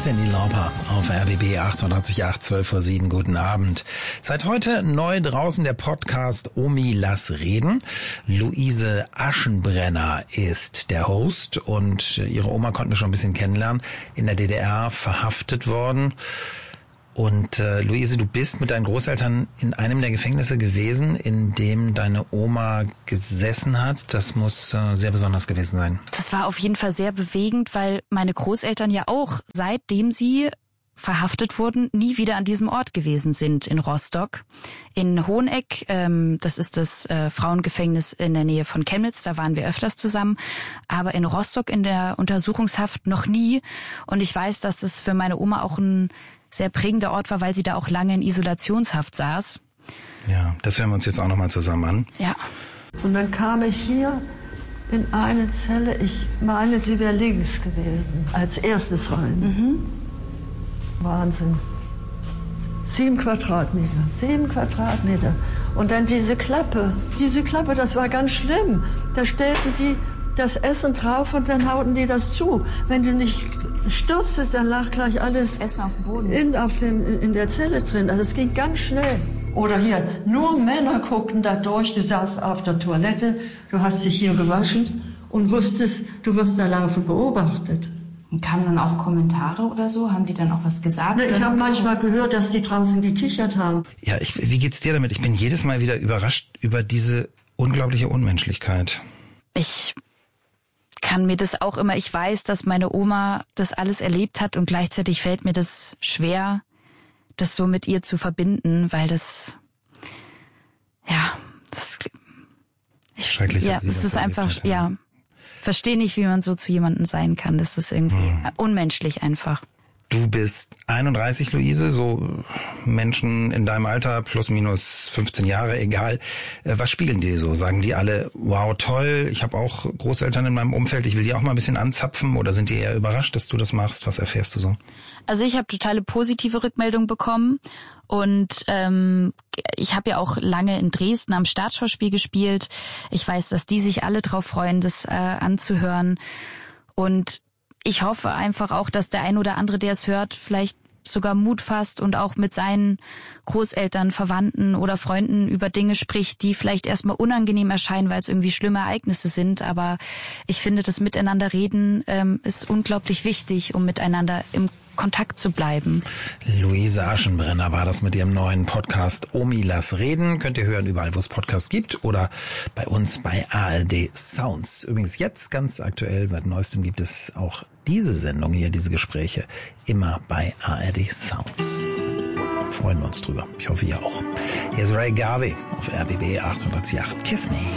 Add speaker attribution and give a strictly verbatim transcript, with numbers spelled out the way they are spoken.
Speaker 1: Cyndi Lauper auf R B B achtundachtzig Komma acht, zwölf Uhr sieben. Guten Abend. Seit heute neu draußen der Podcast Omi, lass reden. Luise Aschenbrenner ist der Host und ihre Oma konnten wir schon ein bisschen kennenlernen. In der D D R verhaftet worden. Und äh, Luise, du bist mit deinen Großeltern in einem der Gefängnisse gewesen, in dem deine Oma gesessen hat. Das muss äh, sehr besonders gewesen sein.
Speaker 2: Das war auf jeden Fall sehr bewegend, weil meine Großeltern ja auch, seitdem sie verhaftet wurden, nie wieder an diesem Ort gewesen sind in Rostock. In Hoheneck, ähm, das ist das äh, Frauengefängnis in der Nähe von Chemnitz, da waren wir öfters zusammen. Aber in Rostock in der Untersuchungshaft noch nie. Und ich weiß, dass das für meine Oma auch ein sehr prägender Ort war, weil sie da auch lange in Isolationshaft saß.
Speaker 1: Ja, das hören wir uns jetzt auch nochmal zusammen an.
Speaker 2: Ja.
Speaker 3: Und dann kam ich hier in eine Zelle, ich meine, sie wäre links gewesen, als erstes rein. Mhm. Wahnsinn. Sieben Quadratmeter, sieben Quadratmeter. Und dann diese Klappe, diese Klappe, das war ganz schlimm. Da stellten die das Essen drauf und dann hauten die das zu. Wenn du nicht stürztest, dann lag gleich alles
Speaker 2: Essen auf dem Boden.
Speaker 3: In, auf dem, in der Zelle drin. Also es ging ganz schnell. Oder hier, nur Männer guckten da durch. Du saßt auf der Toilette, du hast dich hier gewaschen und wusstest, du wirst da laufend beobachtet.
Speaker 2: Und kamen dann auch Kommentare oder so? Haben die dann auch was gesagt?
Speaker 3: Ich habe manchmal gehört, dass die draußen gekichert haben.
Speaker 1: Ja, ich, wie geht's dir damit? Ich bin jedes Mal wieder überrascht über diese unglaubliche Unmenschlichkeit.
Speaker 2: Ich kann mir das auch immer, ich weiß, dass meine Oma das alles erlebt hat und gleichzeitig fällt mir das schwer, das so mit ihr zu verbinden, weil das, ja, das, ich,
Speaker 1: Schrecklich,
Speaker 2: ja,
Speaker 1: es
Speaker 2: ist einfach, hat, ja, verstehe nicht, wie man so zu jemandem sein kann, das ist irgendwie hm. unmenschlich einfach.
Speaker 1: Du bist einunddreißig, Luise, so Menschen in deinem Alter, plus minus fünfzehn Jahre, egal. Was spiegeln die so? Sagen die alle, wow, toll, ich habe auch Großeltern in meinem Umfeld, ich will die auch mal ein bisschen anzapfen, oder sind die eher überrascht, dass du das machst? Was erfährst du so?
Speaker 2: Also ich habe totale positive Rückmeldungen bekommen und ähm, ich habe ja auch lange in Dresden am Staatsschauspiel gespielt. Ich weiß, dass die sich alle drauf freuen, das äh, anzuhören, und ich hoffe einfach auch, dass der ein oder andere, der es hört, vielleicht sogar Mut fasst und auch mit seinen Großeltern, Verwandten oder Freunden über Dinge spricht, die vielleicht erstmal unangenehm erscheinen, weil es irgendwie schlimme Ereignisse sind. Aber ich finde, das Miteinander reden ähm, ist unglaublich wichtig, um miteinander im Kontakt zu bleiben.
Speaker 1: Luise Aschenbrenner war das mit ihrem neuen Podcast Omi, lass reden. Könnt ihr hören überall, wo es Podcasts gibt, oder bei uns bei A R D Sounds. Übrigens jetzt ganz aktuell, seit neuestem gibt es auch diese Sendung hier, diese Gespräche, immer bei A R D Sounds. Freuen wir uns drüber. Ich hoffe, ihr auch. Hier ist Ray Garvey auf R B B achtundachtzig Komma acht. Kiss me.